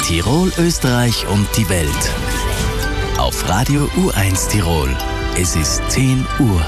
Tirol, Österreich und die Welt. Auf Radio U1 Tirol. Es ist 10 Uhr.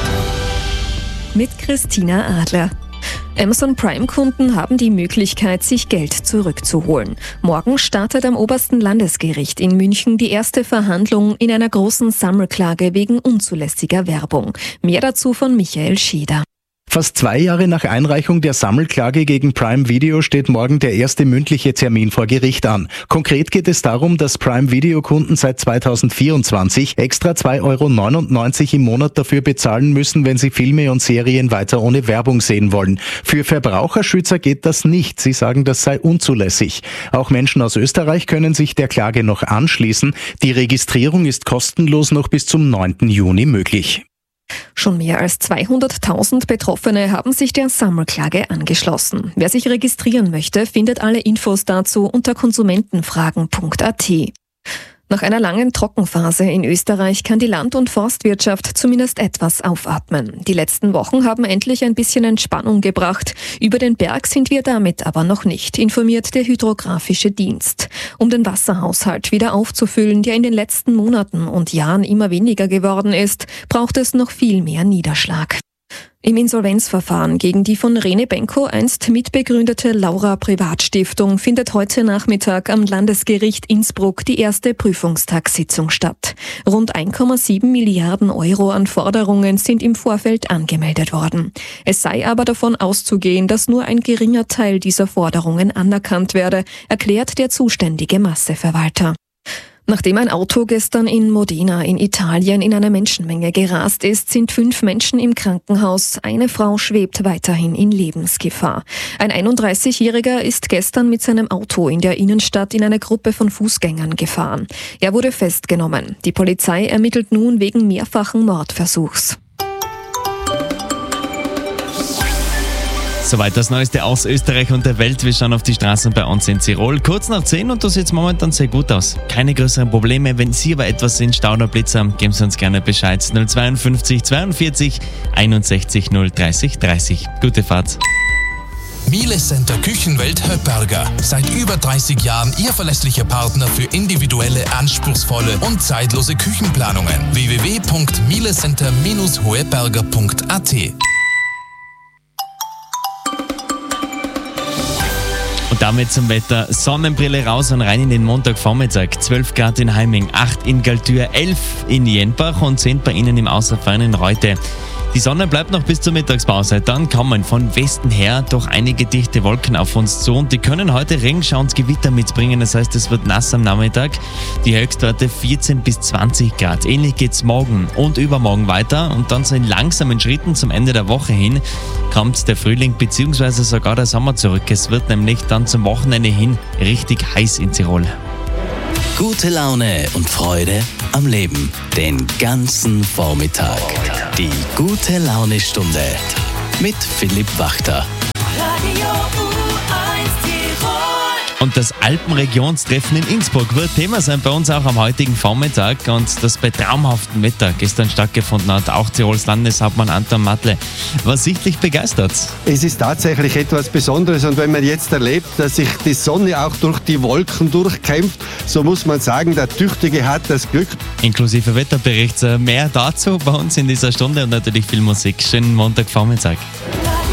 Mit Christina Adler. Amazon Prime-Kunden haben die Möglichkeit, sich Geld zurückzuholen. Morgen startet am obersten Landesgericht in München die erste Verhandlung in einer großen Sammelklage wegen unzulässiger Werbung. Mehr dazu von Michael Scheder. Fast 2 Jahre nach Einreichung der Sammelklage gegen Prime Video steht morgen der erste mündliche Termin vor Gericht an. Konkret geht es darum, dass Prime Video Kunden seit 2024 extra 2,99 € im Monat dafür bezahlen müssen, wenn sie Filme und Serien weiter ohne Werbung sehen wollen. Für Verbraucherschützer geht das nicht. Sie sagen, das sei unzulässig. Auch Menschen aus Österreich können sich der Klage noch anschließen. Die Registrierung ist kostenlos noch bis zum 9. Juni möglich. Schon mehr als 200.000 Betroffene haben sich der Sammelklage angeschlossen. Wer sich registrieren möchte, findet alle Infos dazu unter konsumentenfragen.at. Nach einer langen Trockenphase in Österreich kann die Land- und Forstwirtschaft zumindest etwas aufatmen. Die letzten Wochen haben endlich ein bisschen Entspannung gebracht. Über den Berg sind wir damit aber noch nicht, informiert der Hydrographische Dienst. Um den Wasserhaushalt wieder aufzufüllen, der in den letzten Monaten und Jahren immer weniger geworden ist, braucht es noch viel mehr Niederschlag. Im Insolvenzverfahren gegen die von Rene Benko einst mitbegründete Laura Privatstiftung findet heute Nachmittag am Landesgericht Innsbruck die erste Prüfungstagssitzung statt. Rund 1,7 Milliarden € an Forderungen sind im Vorfeld angemeldet worden. Es sei aber davon auszugehen, dass nur ein geringer Teil dieser Forderungen anerkannt werde, erklärt der zuständige Masseverwalter. Nachdem ein Auto gestern in Modena in Italien in eine Menschenmenge gerast ist, sind 5 Menschen im Krankenhaus. Eine Frau schwebt weiterhin in Lebensgefahr. Ein 31-Jähriger ist gestern mit seinem Auto in der Innenstadt in eine Gruppe von Fußgängern gefahren. Er wurde festgenommen. Die Polizei ermittelt nun wegen mehrfachen Mordversuchs. Soweit das Neueste aus Österreich und der Welt. Wir schauen auf die Straßen bei uns in Tirol. Kurz nach 10 und das sieht momentan sehr gut aus. Keine größeren Probleme. Wenn Sie aber etwas in Stau oder Blitz haben, geben Sie uns gerne Bescheid. 052 42 61 030 30. Gute Fahrt. Miele Center Küchenwelt Höpperger. Seit über 30 Jahren Ihr verlässlicher Partner für individuelle, anspruchsvolle und zeitlose Küchenplanungen. www.mielecenter-hoeberger.at. Und damit zum Wetter. Sonnenbrille raus und rein in den Montagvormittag. 12 Grad in Heiming, 8 in Galtür, 11 in Jenbach und 10 bei Ihnen im außerfernen Reute. Die Sonne bleibt noch bis zur Mittagspause. Dann kommen von Westen her doch einige dichte Wolken auf uns zu und die können heute Regenschauer und Gewitter mitbringen. Das heißt, es wird nass am Nachmittag. Die Höchstwerte 14 bis 20 Grad. Ähnlich geht's morgen und übermorgen weiter und dann so in langsamen Schritten zum Ende der Woche hin kommt der Frühling bzw. sogar der Sommer zurück. Es wird nämlich dann zum Wochenende hin richtig heiß in Tirol. Gute Laune und Freude am Leben. Den ganzen Vormittag. Die Gute-Laune-Stunde mit Philipp Wachter. Radio U1 Tirol. Und das Alpenregionstreffen in Innsbruck wird Thema sein bei uns auch am heutigen Vormittag und das bei traumhaftem Wetter gestern stattgefunden hat. Auch Tirols Landeshauptmann Anton Matle war sichtlich begeistert. Es ist tatsächlich etwas Besonderes und wenn man jetzt erlebt, dass sich die Sonne auch durch die Wolken durchkämpft, so muss man sagen, der Tüchtige hat das Glück. Inklusive Wetterbericht. Mehr dazu bei uns in dieser Stunde und natürlich viel Musik. Schönen Montagvormittag.